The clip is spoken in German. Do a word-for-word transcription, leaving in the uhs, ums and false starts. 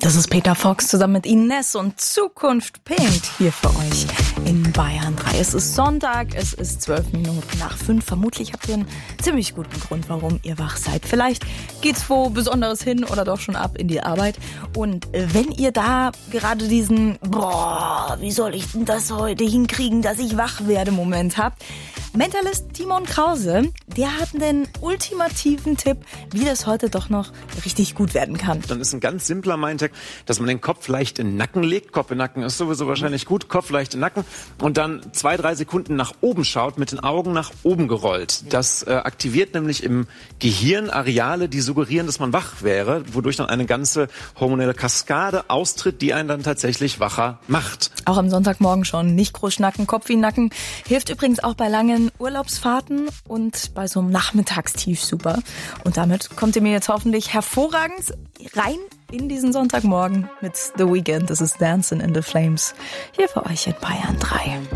Das ist Peter Fox zusammen mit Ines und Zukunft Pink hier für euch in Bayern drei. Es ist Sonntag, es ist zwölf Minuten nach fünf. Vermutlich habt ihr einen ziemlich guten Grund, warum ihr wach seid. Vielleicht geht's wo Besonderes hin oder doch schon ab in die Arbeit. Und wenn ihr da gerade diesen, boah, wie soll ich denn das heute hinkriegen, dass ich wach werde, Moment habt, Mentalist Timon Krause, der hat den ultimativen Tipp, wie das heute doch noch richtig gut werden kann. Dann ist ein ganz simpler Mindhack, dass man den Kopf leicht in den Nacken legt. Kopf in den Nacken ist sowieso wahrscheinlich gut. Kopf leicht in den Nacken. Und dann zwei, drei Sekunden nach oben schaut, mit den Augen nach oben gerollt. Das äh, aktiviert nämlich im Gehirn Areale, die suggerieren, dass man wach wäre, wodurch dann eine ganze hormonelle Kaskade austritt, die einen dann tatsächlich wacher macht. Auch am Sonntagmorgen schon. Nicht groß schnacken, Kopf in den Nacken. Hilft übrigens auch bei langen Urlaubsfahrten und bei so einem Nachmittagstief super. Und damit kommt ihr mir jetzt hoffentlich hervorragend rein in diesen Sonntagmorgen mit The Weeknd. Das ist Dancing in the Flames. Hier für euch in Bayern drei.